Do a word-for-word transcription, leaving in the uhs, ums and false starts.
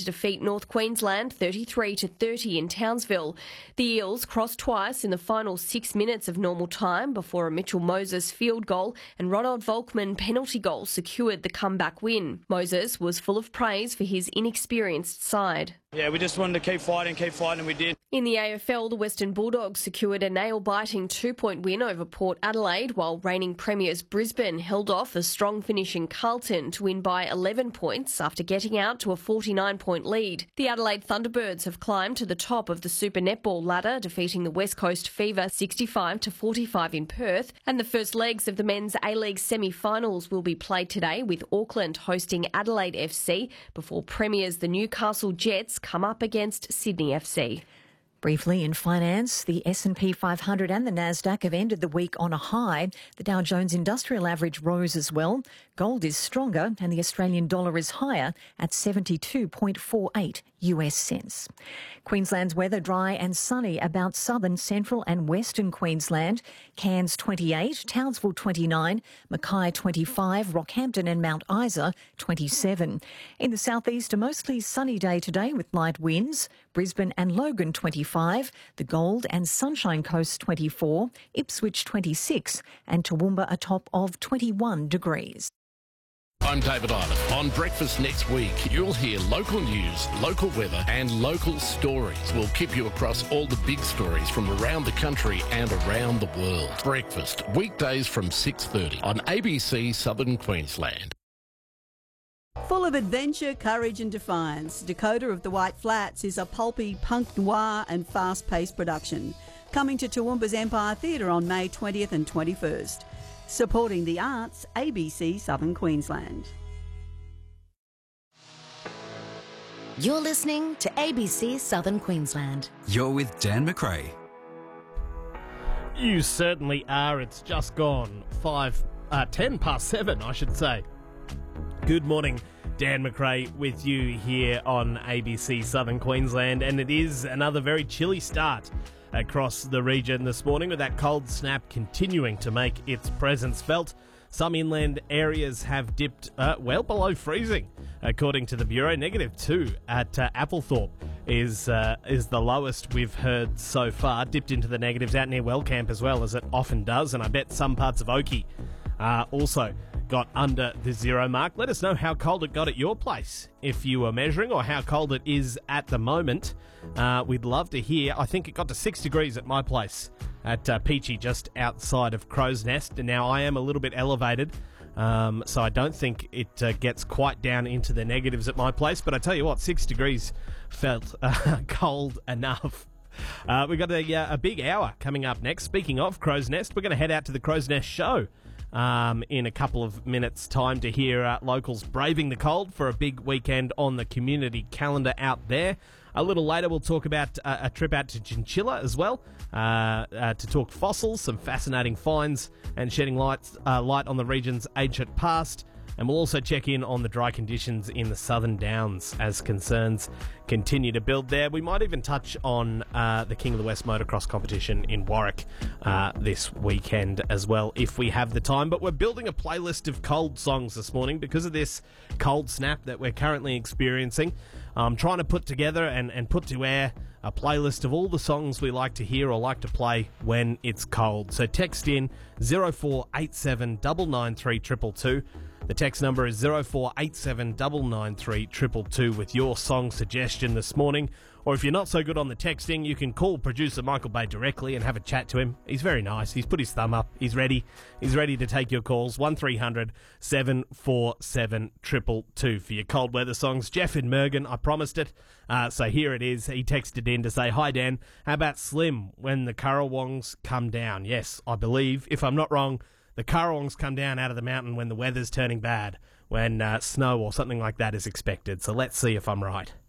to defeat North Queensland thirty-three to thirty in Townsville. The Eels crossed twice in the final six minutes of normal time before a Mitchell Moses field goal and Ronald Volkman penalty goal secured the comeback win. Moses was full of praise for his inexperienced side. Yeah, we just wanted to keep fighting, keep fighting, and we did. In the A F L, the Western Bulldogs secured a nail-biting two-point win over Port Adelaide, while reigning premiers Brisbane held off a strong finish in Carlton to win by eleven points after getting out to a forty-nine point lead. The Adelaide Thunderbirds have climbed to the top of the Super Netball ladder, defeating the West Coast Fever sixty-five to forty-five in Perth. And the first legs of the men's A-League semi-finals will be played today, with Auckland hosting Adelaide F C before premiers the Newcastle Jets come up against Sydney F C. Briefly in finance, the S and P five hundred and the Nasdaq have ended the week on a high. The Dow Jones Industrial Average rose as well. Gold is stronger and the Australian dollar is higher at seventy-two point four eight U S cents. Queensland's weather dry and sunny about southern, central and western Queensland. Cairns twenty-eight, Townsville twenty-nine, Mackay twenty-five, Rockhampton and Mount Isa twenty-seven. In the southeast, a mostly sunny day today with light winds. Brisbane and Logan twenty-five, the Gold and Sunshine Coast twenty-four, Ipswich twenty-six and Toowoomba a top of twenty-one degrees. I'm David Island. On Breakfast next week, you'll hear local news, local weather and local stories. We'll keep you across all the big stories from around the country and around the world. Breakfast, weekdays from six thirty on A B C Southern Queensland. Full of adventure, courage and defiance, Dakota of the White Flats is a pulpy, punk noir and fast-paced production. Coming to Toowoomba's Empire Theatre on May twentieth and twenty-first. Supporting the arts, A B C Southern Queensland. You're listening to A B C Southern Queensland. You're with Dan McRae. You certainly are. It's just gone five, uh, ten past seven, I should say. Good morning, Dan McRae with you here on A B C Southern Queensland, and it is another very chilly start across the region this morning, with that cold snap continuing to make its presence felt. Some inland areas have dipped uh, well below freezing, according to the Bureau. Negative two at uh, Applethorpe is uh, is the lowest we've heard so far. Dipped into the negatives out near Wellcamp as well, as it often does, and I bet some parts of Oakey uh, also got under the zero mark. Let us know how cold it got at your place if you were measuring, or how cold it is at the moment. Uh, we'd love to hear. I think it got to six degrees at my place at uh, Peachy, just outside of Crow's Nest. And now I am a little bit elevated, um, so I don't think it uh, gets quite down into the negatives at my place. But I tell you what, six degrees felt uh, cold enough. Uh, we've got a, uh, a big hour coming up next. Speaking of Crow's Nest, we're going to head out to the Crow's Nest show Um, in a couple of minutes' time to hear uh, locals braving the cold for a big weekend on the community calendar out there. A little later, we'll talk about uh, a trip out to Chinchilla as well, uh, uh, to talk fossils, some fascinating finds, and shedding light, uh, light on the region's ancient past. And we'll also check in on the dry conditions in the Southern Downs as concerns continue to build there. We might even touch on uh, the King of the West motocross competition in Warwick uh, this weekend as well, if we have the time. But we're building a playlist of cold songs this morning because of this cold snap that we're currently experiencing. I'm trying to put together and, and put to air a playlist of all the songs we like to hear or like to play when it's cold. So text in zero four eight seven nine nine three two two two. The text number is zero four eight seven nine nine three two two two with your song suggestion this morning. Or if you're not so good on the texting, you can call producer Michael Bay directly and have a chat to him. He's very nice. He's put his thumb up. He's ready. He's ready to take your calls. one three hundred seven four seven two two two for your cold weather songs. Jeff in Mergen, I promised it. Uh, so here it is. He texted in to say, "Hi Dan, how about Slim when the Currawongs come down?" Yes, I believe, if I'm not wrong, the Currawongs come down out of the mountain when the weather's turning bad, when uh, snow or something like that is expected. So let's see if I'm right.